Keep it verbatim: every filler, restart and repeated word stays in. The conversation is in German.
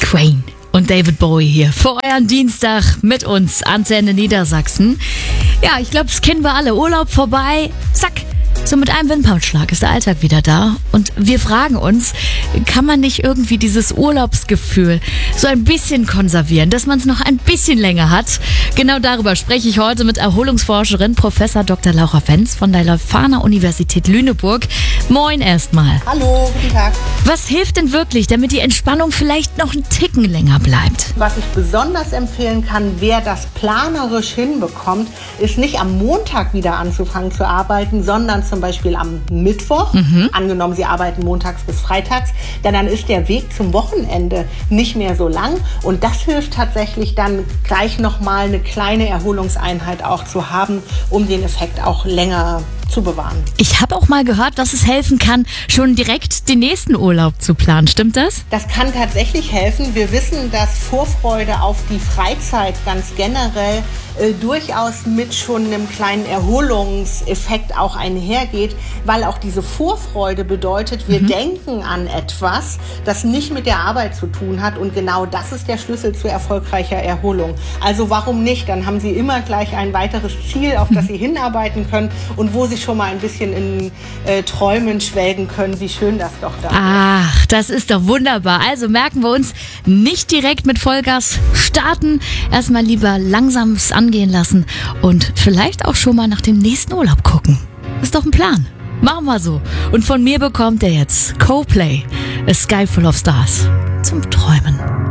Queen und David Bowie hier für euren Dienstag mit uns, Antenne Niedersachsen. Ja, ich glaube, das kennen wir alle. Urlaub vorbei, zack. So mit einem Wimpernschlag ist der Alltag wieder da und wir fragen uns, kann man nicht irgendwie dieses Urlaubsgefühl so ein bisschen konservieren, dass man es noch ein bisschen länger hat? Genau darüber spreche ich heute mit Erholungsforscherin Professor Doktor Laura Fenz von der Leuphana Universität Lüneburg. Moin erstmal. Hallo, guten Tag. Was hilft denn wirklich, damit die Entspannung vielleicht noch einen Ticken länger bleibt? Was ich besonders empfehlen kann, wer das planerisch hinbekommt, ist nicht am Montag wieder anzufangen zu arbeiten, sondern zum Beispiel am Mittwoch. Mhm. Angenommen, Sie arbeiten montags bis freitags, denn dann ist der Weg zum Wochenende nicht mehr so lang. Und das hilft tatsächlich dann gleich nochmal eine kleine Erholungseinheit auch zu haben, um den Effekt auch länger zu bewahren. Ich habe auch mal gehört, dass es helfen kann, schon direkt den nächsten Urlaub zu planen. Stimmt das? Das kann tatsächlich helfen. Wir wissen, dass Vorfreude auf die Freizeit ganz generell äh, durchaus mit schon einem kleinen Erholungseffekt auch einhergeht, weil auch diese Vorfreude bedeutet, wir mhm. denken an etwas, das nicht mit der Arbeit zu tun hat, und genau das ist der Schlüssel zu erfolgreicher Erholung. Also warum nicht? Dann haben Sie immer gleich ein weiteres Ziel, auf das Sie hinarbeiten können und wo Sie schon mal ein bisschen in äh, Träumen schwelgen können, wie schön das doch da ist. Ach, das ist doch wunderbar. Also merken wir uns, nicht direkt mit Vollgas starten, erstmal lieber langsames angehen lassen und vielleicht auch schon mal nach dem nächsten Urlaub gucken. Ist doch ein Plan. Machen wir so. Und von mir bekommt er jetzt Coldplay, A Sky Full of Stars, zum Träumen.